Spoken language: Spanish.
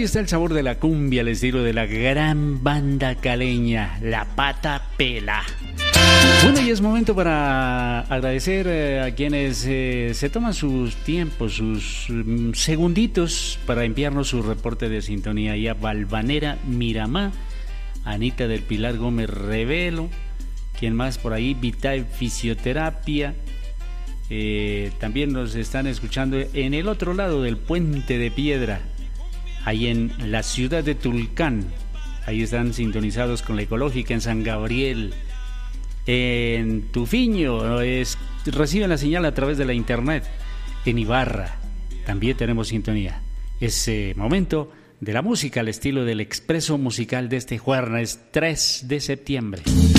está el sabor de la cumbia al estilo de la gran banda caleña, La Pata Pela. Bueno, y es momento para agradecer a quienes se toman sus tiempos, sus segunditos para enviarnos su reporte de sintonía. Y a Valvanera Miramá, Anita del Pilar Gómez Revelo, quien más por ahí, Vital Fisioterapia. También nos están escuchando en el otro lado del Puente de Piedra, ahí en la ciudad de Tulcán. Ahí están sintonizados con la Ecológica en San Gabriel. En Tufiño reciben la señal a través de la internet. En Ibarra también tenemos sintonía. Es momento de la música al estilo del expreso musical de este jueves 3 de septiembre.